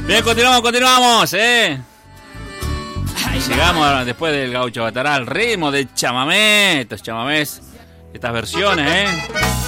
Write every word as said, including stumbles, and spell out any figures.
Bien, continuamos, continuamos, eh. Llegamos después del Gaucho Batará al ritmo de chamamé, estos chamamés, estas versiones, eh.